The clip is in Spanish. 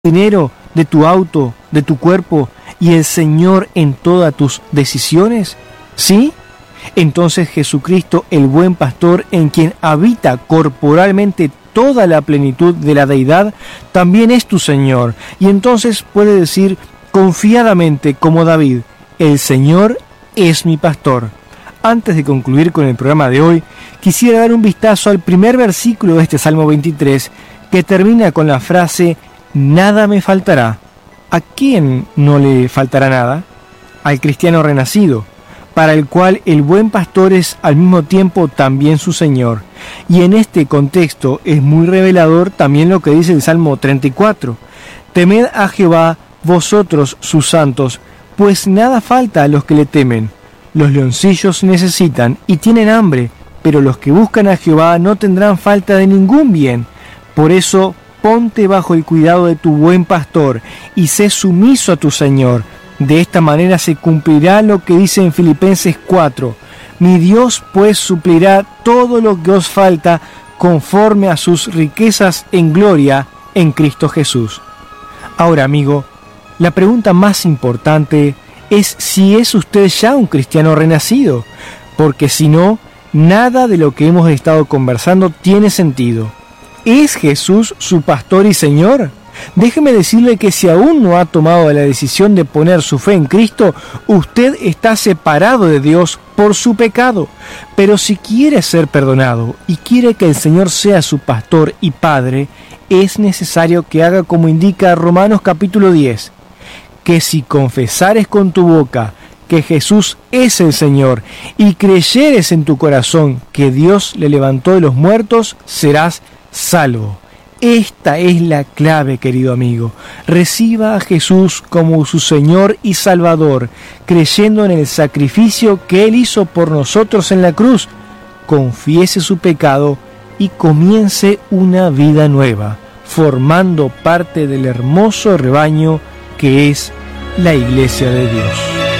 dinero, de tu auto, de tu cuerpo y el Señor en todas tus decisiones? ¿Sí? Entonces Jesucristo, el buen pastor, en quien habita corporalmente toda la plenitud de la deidad, también es tu Señor. Y entonces puede decir confiadamente como David: el Señor es mi pastor. Antes de concluir con el programa de hoy, quisiera dar un vistazo al primer versículo de este Salmo 23, que termina con la frase: nada me faltará. ¿A quién no le faltará nada? Al cristiano renacido, para el cual el buen pastor es al mismo tiempo también su Señor. Y en este contexto es muy revelador también lo que dice el Salmo 34. Temed a Jehová, vosotros sus santos, pues nada falta a los que le temen. Los leoncillos necesitan y tienen hambre, pero los que buscan a Jehová no tendrán falta de ningún bien. Por eso, ponte bajo el cuidado de tu buen pastor y sé sumiso a tu Señor. De esta manera se cumplirá lo que dice en Filipenses 4. Mi Dios pues suplirá todo lo que os falta conforme a sus riquezas en gloria en Cristo Jesús. Ahora, amigo, la pregunta más importante es si es usted ya un cristiano renacido, porque si no, nada de lo que hemos estado conversando tiene sentido. ¿Es Jesús su pastor y Señor? Déjeme decirle que si aún no ha tomado la decisión de poner su fe en Cristo, usted está separado de Dios por su pecado. Pero si quiere ser perdonado y quiere que el Señor sea su pastor y padre, es necesario que haga como indica Romanos capítulo 10, que si confesares con tu boca que Jesús es el Señor y creyeres en tu corazón que Dios le levantó de los muertos, serás salvo. Esta es la clave, querido amigo. Reciba a Jesús como su Señor y Salvador, creyendo en el sacrificio que Él hizo por nosotros en la cruz. Confiese su pecado y comience una vida nueva, formando parte del hermoso rebaño que es la Iglesia de Dios.